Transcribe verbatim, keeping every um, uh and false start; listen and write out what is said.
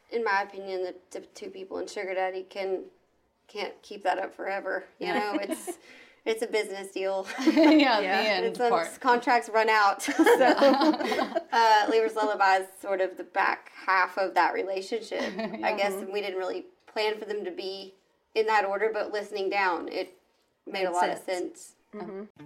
in my opinion, the, the two people in Sugar Daddy can can't keep that up forever. You Yeah. know, it's it's a business deal. yeah, Yeah. the end It's, um, part. contracts run out. So, uh, Lever's Lullaby is sort of the back half of that relationship. I guess we didn't really plan for them to be in that order, but listening down, it made, Made a lot sense. of sense. Mm-hmm.